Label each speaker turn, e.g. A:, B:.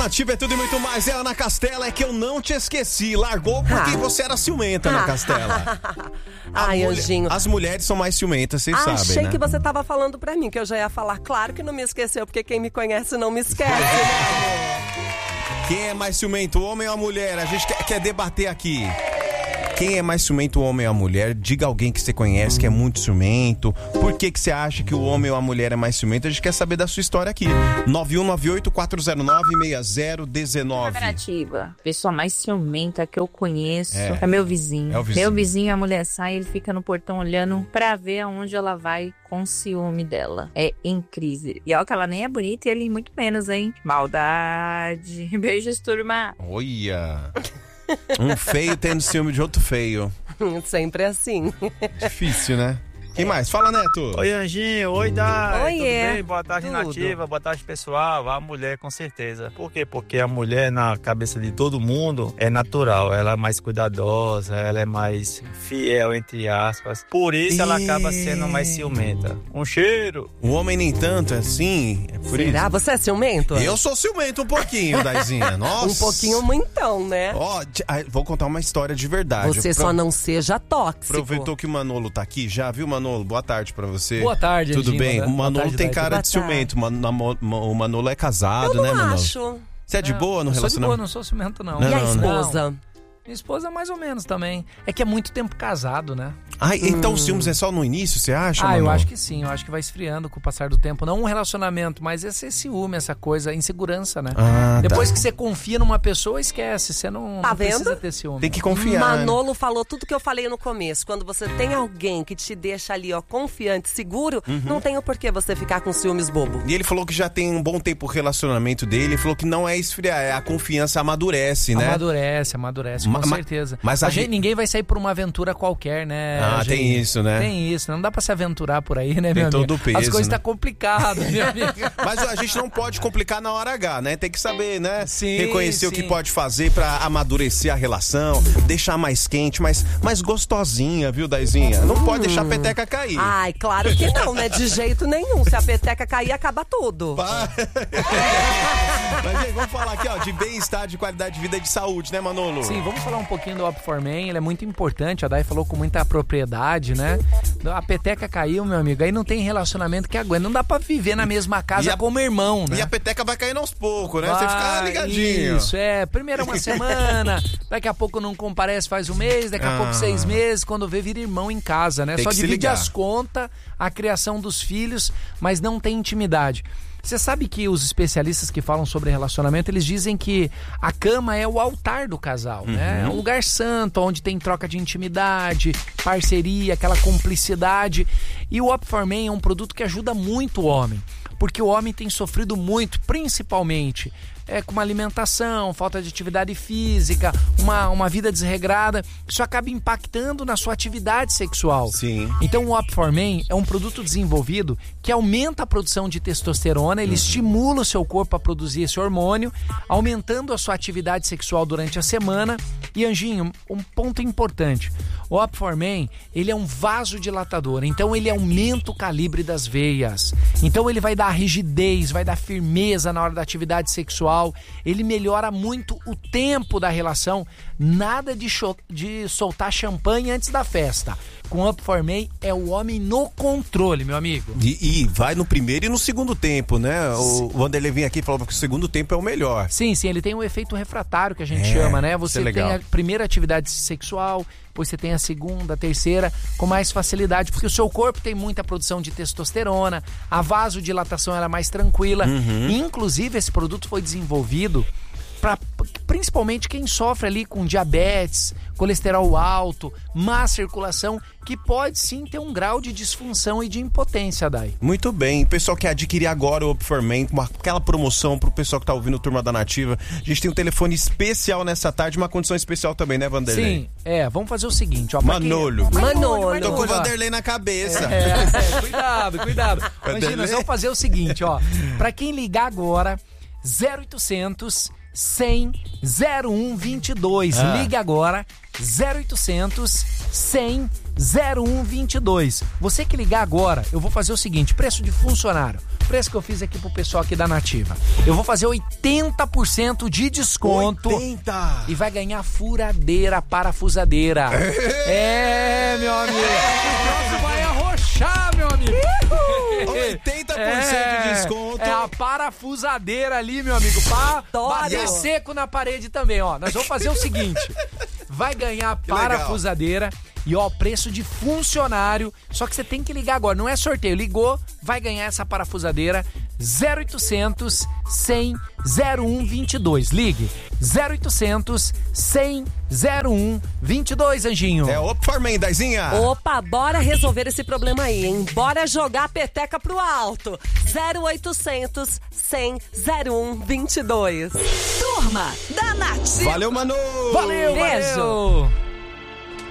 A: Nativa é tudo e muito mais. É Ana Castela, é que eu não te esqueci. Largou porque você era ciumenta, Ana Castela.
B: Ai, Anjinho.
A: As mulheres são mais ciumentas, vocês sabem, né?
B: Achei que você tava falando pra mim, que eu já ia falar. Claro que não me esqueceu, porque quem me conhece não me esquece, né, amor?
A: Quem é mais ciumento, o homem ou a mulher? A gente quer debater aqui. Quem é mais ciumento, o homem ou a mulher? Diga alguém que você conhece que é muito ciumento. Por que você acha que o homem ou a mulher é mais ciumento? A gente quer saber da sua história aqui. 9198-409-6019.
C: Nativa. A pessoa mais ciumenta que eu conheço é meu vizinho.
A: É o vizinho.
C: Meu vizinho, a mulher sai, ele fica no portão olhando pra ver aonde ela vai com ciúme dela. É em crise. E olha que ela nem é bonita e ele muito menos, hein? Maldade. Beijos, turma.
A: Olha... Um feio tendo ciúme de outro feio.
B: Sempre assim.
A: Difícil, né? Quem mais? Fala, Neto.
D: Oi, Anjinho. Oi, Dai.
B: Oiê.
D: Tudo bem? Boa tarde,
B: Tudo.
D: Nativa. Boa tarde, pessoal. A mulher, com certeza. Por quê? Porque a mulher, na cabeça de todo mundo, é natural. Ela é mais cuidadosa, ela é mais fiel, entre aspas. Por isso, ela acaba sendo mais ciumenta. Um cheiro.
A: O homem nem tanto, assim. É por
B: Será?
A: isso.
B: Você é ciumento?
A: Eu sou ciumento um pouquinho, Daizinha. Nossa.
B: Um pouquinho muitão, né?
A: Ó, vou contar uma história de verdade.
B: Você só não seja tóxico.
A: Aproveitou que o Manolo tá aqui já, viu, Manolo? Boa tarde pra você.
E: Boa tarde,
A: Tudo
E: Anjinho,
A: bem?
E: né?
A: O Manolo
E: Boa tarde,
A: tem
E: Dai.
A: cara
B: Boa
A: de ciumento. O Manolo é casado,
B: Eu
A: né,
B: não
A: Manolo?
B: acho.
A: Você é de boa no
E: Eu sou de boa,
A: relacionamento?
E: não sou ciumento, não.
A: Não,
B: E a
A: não,
B: esposa?
E: Minha esposa mais ou menos também. É que é muito tempo casado, né?
A: Ah, então os ciúmes é só no início, você acha,
E: Eu
A: Manolo?
E: acho que sim. Eu acho que vai esfriando com o passar do tempo. Não um relacionamento, mas esse ciúme, essa coisa, insegurança, né?
A: Ah,
E: Depois
A: tá.
E: que você confia numa pessoa, esquece. Você não,
B: Tá
E: não precisa
B: vendo?
E: ter ciúme.
A: Tem que confiar.
B: Manolo falou tudo que eu falei no começo. Quando você tem alguém que te deixa ali, ó, confiante, seguro, não tem o porquê você ficar com ciúmes bobo.
A: E ele falou que já tem um bom tempo o relacionamento dele. Ele falou que não é esfriar, é a confiança amadurece, né?
E: Amadurece, com
A: Ma-
E: certeza.
A: mas
E: ninguém vai sair por uma aventura qualquer, né?
A: Ah,
E: gente?
A: tem isso, né?
E: Tem isso. Não dá pra se aventurar por aí, né,
A: Tem
E: meu amigo?
A: todo o peso,
E: As coisas
A: né?
E: tá complicado, meu amigo.
A: Mas a gente não pode complicar na hora H, né? Tem que saber, né?
E: Sim,
A: reconhecer o que
E: sim.
A: pode fazer pra amadurecer a relação, deixar mais quente, mais gostosinha, viu, Daizinha? Não pode deixar a peteca cair.
B: Ai, claro que não, né? De jeito nenhum. Se a peteca cair, acaba tudo.
A: Mas, gente, vamos falar aqui, ó, de bem-estar, de qualidade de vida e de saúde, né, Manolo?
E: Sim, vamos falar um pouquinho do Up for Men. Ele é muito importante, a Dai falou com muita propriedade, né? A peteca caiu, meu amigo, aí não tem relacionamento que aguenta. Não dá pra viver na mesma casa como irmão, né?
A: E a peteca vai caindo aos poucos, né? Você fica ligadinho.
E: Isso, primeiro uma semana, daqui a pouco não comparece, faz um mês, daqui a pouco 6 meses, quando vê, vira irmão em casa, né?
A: Tem
E: Só
A: que se
E: divide
A: ligar.
E: as contas, a criação dos filhos, mas não tem intimidade. Você sabe que os especialistas que falam sobre relacionamento, eles dizem que a cama é o altar do casal, né? É um lugar santo, onde tem troca de intimidade, parceria, aquela cumplicidade. E o Up for Men é um produto que ajuda muito o homem, porque o homem tem sofrido muito, principalmente com uma alimentação, falta de atividade física, uma vida desregrada. Isso acaba impactando na sua atividade sexual.
A: Sim.
E: Então o Up for Men é um produto desenvolvido que aumenta a produção de testosterona, ele estimula o seu corpo a produzir esse hormônio, aumentando a sua atividade sexual durante a semana. E, Anjinho, um ponto importante, o Up for Men, ele é um vasodilatador, então ele aumenta o calibre das veias, então ele vai dar rigidez, vai dar firmeza na hora da atividade sexual, ele melhora muito o tempo da relação, nada de soltar champanhe antes da festa. Com Up for Men é o homem no controle, meu amigo.
A: E vai no primeiro e no segundo tempo, né? O Vanderlei vinha aqui e falava que o segundo tempo é o melhor.
E: Sim, ele tem um efeito refratário que a gente chama, né? Você tem a primeira atividade sexual, depois você tem a segunda, a terceira, com mais facilidade, porque o seu corpo tem muita produção de testosterona, a vasodilatação ela é mais tranquila. E, inclusive, esse produto foi desenvolvido para principalmente quem sofre ali com diabetes, colesterol alto, má circulação, que pode sim ter um grau de disfunção e de impotência, Dai.
A: Muito bem, o pessoal quer adquirir agora o Up for Men, com aquela promoção pro pessoal que tá ouvindo o Turma da Nativa. A gente tem um telefone especial nessa tarde, uma condição especial também, né, Vanderlei?
E: Sim, vamos fazer o seguinte, ó.
A: Manolo. Tô com o
E: ó.
A: Vanderlei na cabeça.
E: Cuidado. Imagina, nós vamos fazer o seguinte, ó. Pra quem ligar agora, 0800 100 0122. Ligue agora, 0800 100 0122. Você que ligar agora, eu vou fazer o seguinte, preço de funcionário, preço que eu fiz aqui pro pessoal aqui da Nativa. Eu vou fazer 80% de desconto.
A: 80!
E: E vai ganhar furadeira, parafusadeira. Meu amigo. O negócio vai arrochar, meu amigo.
A: 80% de desconto.
E: É a parafusadeira ali, meu amigo. Pra bater seco na parede também, ó. Nós vamos fazer o seguinte. Vai ganhar parafusadeira e, ó, preço de funcionário. Só que você tem que ligar agora, não é sorteio. Ligou, vai ganhar essa parafusadeira. 0800 100 0122. Ligue 0800 100 0122, Anjinho.
A: Opa, Mendezinha.
B: Opa, bora resolver esse problema aí, hein? Bora jogar a peteca pro alto. 0800 100 0122.
F: Turma da Nativa.
A: Valeu, Manu.
E: Valeu,
B: Beijo.
E: valeu.